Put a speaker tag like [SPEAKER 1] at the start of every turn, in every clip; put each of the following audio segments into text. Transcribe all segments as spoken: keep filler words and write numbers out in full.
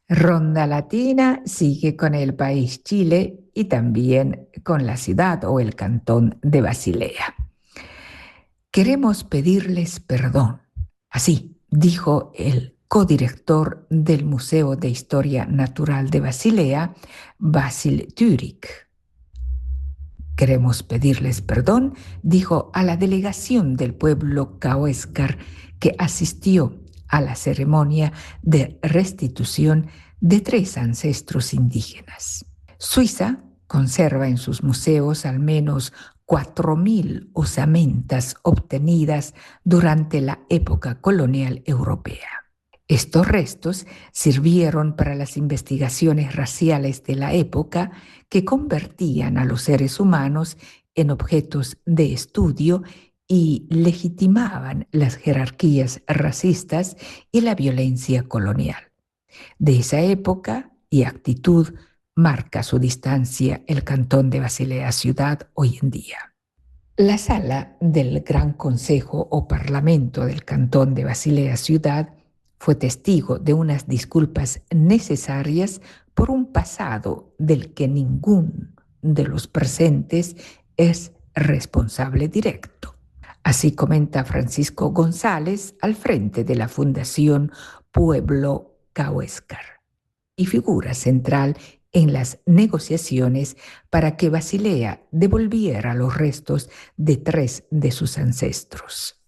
[SPEAKER 1] Ronda Latina sigue con el país Chile y también con la ciudad o el cantón de Basilea. Queremos pedirles perdón. Así dijo el codirector del Museo de Historia Natural de Basilea, Basil Thürig. Queremos pedirles perdón, dijo a la delegación del pueblo cahuéscar que asistió a la ceremonia de restitución de tres ancestros indígenas. Suiza conserva en sus museos al menos cuatro mil osamentas obtenidas durante la época colonial europea. Estos restos sirvieron para las investigaciones raciales de la época que convertían a los seres humanos en objetos de estudio y legitimaban las jerarquías racistas y la violencia colonial. De esa época y actitud marca su distancia el cantón de Basilea ciudad hoy en día. La sala del Gran Consejo o Parlamento del cantón de Basilea ciudad fue testigo de unas disculpas necesarias por un pasado del que ningún de los presentes es responsable directo. Así comenta Francisco González al frente de la Fundación Pueblo Cahuéscar y figura central en las negociaciones para que Basilea devolviera los restos de tres de sus ancestros.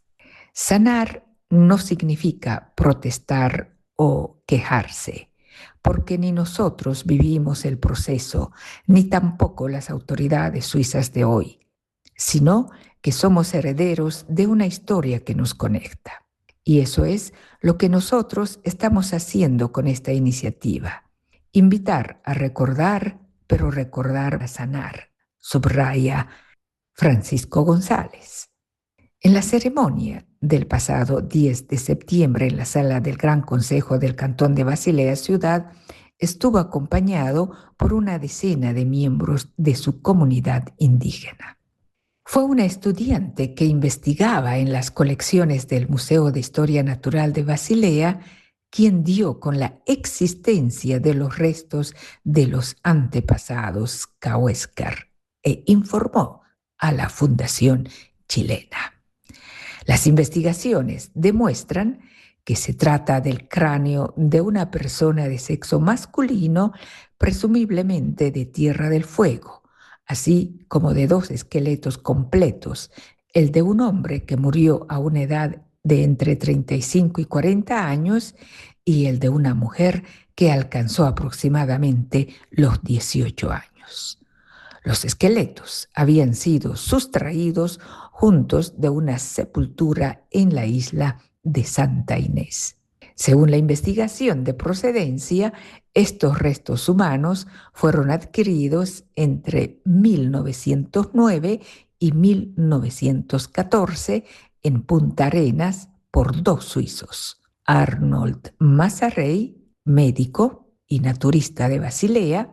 [SPEAKER 1] Sanar no significa protestar o quejarse, porque ni nosotros vivimos el proceso, ni tampoco las autoridades suizas de hoy, sino que somos herederos de una historia que nos conecta. Y eso es lo que nosotros estamos haciendo con esta iniciativa. Invitar a recordar, pero recordar a sanar, subraya Francisco González. En la ceremonia del pasado diez de septiembre en la sala del Gran Consejo del Cantón de Basilea Ciudad, estuvo acompañado por una decena de miembros de su comunidad indígena. Fue una estudiante que investigaba en las colecciones del Museo de Historia Natural de Basilea quien dio con la existencia de los restos de los antepasados cahuéscar e informó a la Fundación chilena. Las investigaciones demuestran que se trata del cráneo de una persona de sexo masculino, presumiblemente de Tierra del Fuego, así como de dos esqueletos completos, el de un hombre que murió a una edad de entre treinta y cinco y cuarenta años y el de una mujer que alcanzó aproximadamente los dieciocho años. Los esqueletos habían sido sustraídos juntos de una sepultura en la isla de Santa Inés. Según la investigación de procedencia, estos restos humanos fueron adquiridos entre mil novecientos nueve y mil novecientos catorce en Punta Arenas por dos suizos, Arnold Massarey, médico y naturista de Basilea,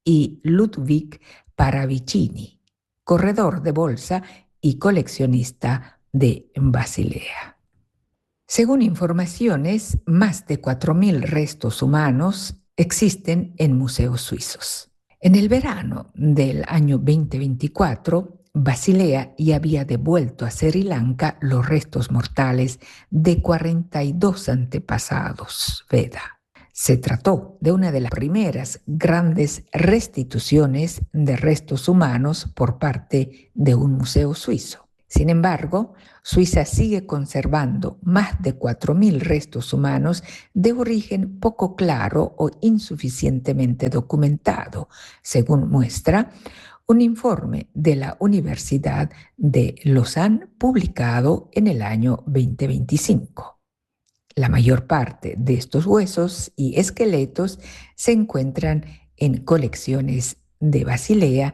[SPEAKER 1] y Ludwig Paravicini, corredor de bolsa y coleccionista de Basilea. Según informaciones, más de cuatro mil restos humanos existen en museos suizos. En el verano del año veinte veinticuatro, Basilea ya había devuelto a Sri Lanka los restos mortales de cuarenta y dos antepasados Veda. Se trató de una de las primeras grandes restituciones de restos humanos por parte de un museo suizo. Sin embargo, Suiza sigue conservando más de cuatro mil restos humanos de origen poco claro o insuficientemente documentado, según muestra un informe de la Universidad de Lausanne publicado en el año veinte veinticinco. La mayor parte de estos huesos y esqueletos se encuentran en colecciones de Basilea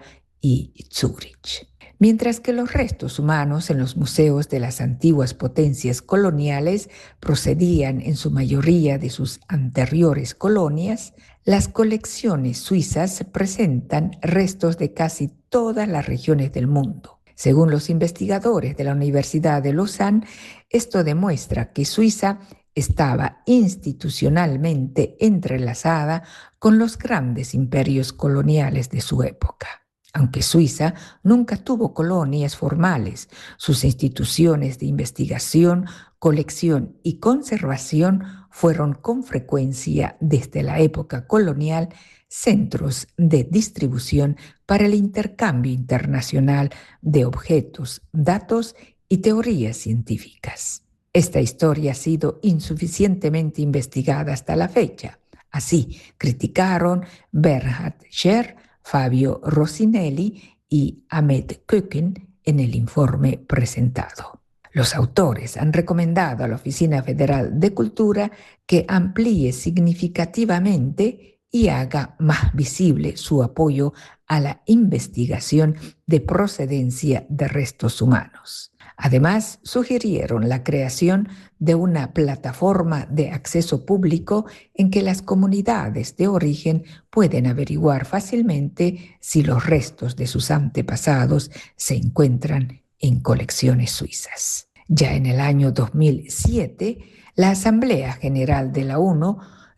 [SPEAKER 1] y Zúrich, mientras que los restos humanos en los museos de las antiguas potencias coloniales procedían en su mayoría de sus anteriores colonias. Las colecciones suizas presentan restos de casi todas las regiones del mundo. Según los investigadores de la Universidad de Lausanne, esto demuestra que Suiza estaba institucionalmente entrelazada con los grandes imperios coloniales de su época. Aunque Suiza nunca tuvo colonias formales, sus instituciones de investigación, colección y conservación fueron con frecuencia desde la época colonial centros de distribución para el intercambio internacional de objetos, datos y teorías científicas. Esta historia ha sido insuficientemente investigada hasta la fecha. Así criticaron Bernhard Scher, Fabio Rossinelli y Ahmed Köken en el informe presentado. Los autores han recomendado a la Oficina Federal de Cultura que amplíe significativamente y haga más visible su apoyo a la investigación de procedencia de restos humanos. Además, sugirieron la creación de una plataforma de acceso público en que las comunidades de origen pueden averiguar fácilmente si los restos de sus antepasados se encuentran en colecciones suizas. Ya en el año dos mil siete, la Asamblea General de la ONU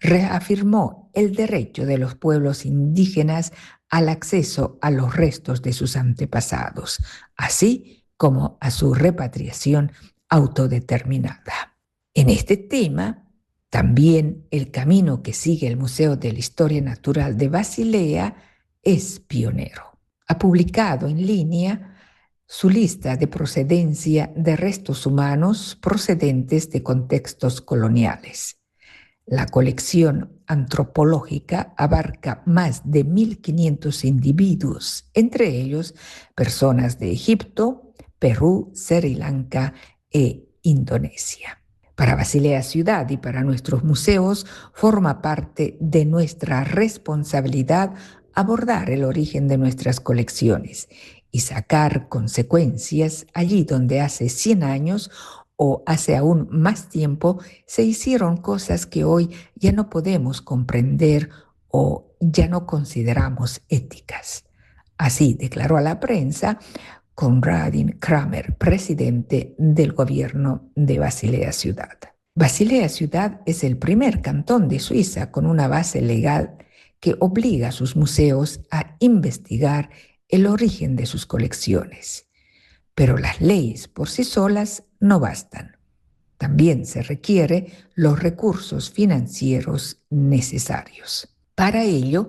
[SPEAKER 1] reafirmó el derecho de los pueblos indígenas al acceso a los restos de sus antepasados, así como a su repatriación autodeterminada. En este tema, también el camino que sigue el Museo de la Historia Natural de Basilea es pionero. Ha publicado en línea su lista de procedencia de restos humanos procedentes de contextos coloniales. La colección antropológica abarca más de mil quinientos individuos, entre ellos personas de Egipto, Perú, Sri Lanka e Indonesia. Para Basilea Ciudad y para nuestros museos forma parte de nuestra responsabilidad abordar el origen de nuestras colecciones y sacar consecuencias allí donde hace cien años o hace aún más tiempo se hicieron cosas que hoy ya no podemos comprender o ya no consideramos éticas. Así declaró a la prensa Konradin Kramer, presidente del gobierno de Basilea Ciudad. Basilea Ciudad es el primer cantón de Suiza con una base legal que obliga a sus museos a investigar el origen de sus colecciones. Pero las leyes por sí solas no bastan. También se requieren los recursos financieros necesarios. Para ello,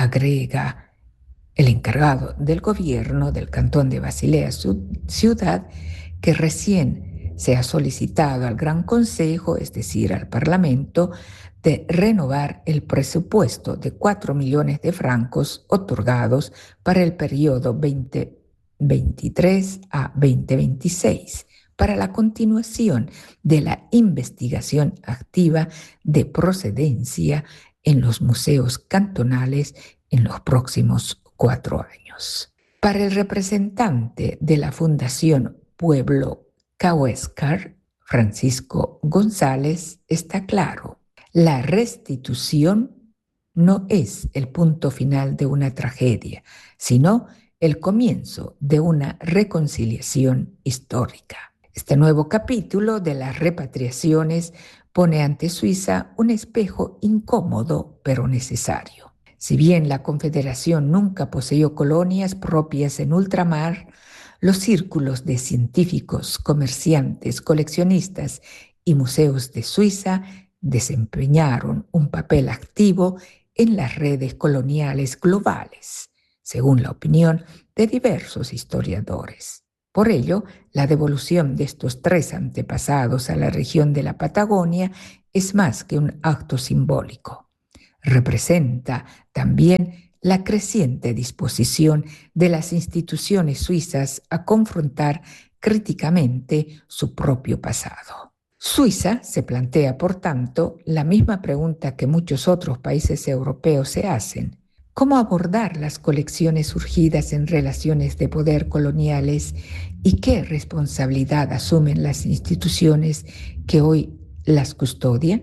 [SPEAKER 1] agrega el encargado del gobierno del cantón de Basilea Ciudad, que recién se ha solicitado al Gran Consejo, es decir, al Parlamento, de renovar el presupuesto de cuatro millones de francos otorgados para el periodo veinte veintitrés a veinte veintiséis para la continuación de la investigación activa de procedencia en los museos cantonales en los próximos cuatro años. Para el representante de la Fundación Pueblo Cahuéscar, Francisco González, está claro: la restitución no es el punto final de una tragedia, sino el comienzo de una reconciliación histórica. Este nuevo capítulo de las repatriaciones pone ante Suiza un espejo incómodo pero necesario. Si bien la Confederación nunca poseyó colonias propias en ultramar, los círculos de científicos, comerciantes, coleccionistas y museos de Suiza desempeñaron un papel activo en las redes coloniales globales, según la opinión de diversos historiadores. Por ello, la devolución de estos tres antepasados a la región de la Patagonia es más que un acto simbólico. Representa también la creciente disposición de las instituciones suizas a confrontar críticamente su propio pasado. Suiza se plantea, por tanto, la misma pregunta que muchos otros países europeos se hacen: ¿cómo abordar las colecciones surgidas en relaciones de poder coloniales y qué responsabilidad asumen las instituciones que hoy las custodian?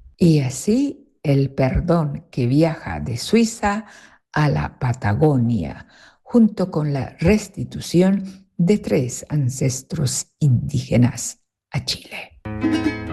[SPEAKER 1] Y así el perdón que viaja de Suiza a la Patagonia, junto con la restitución de tres ancestros indígenas a Chile.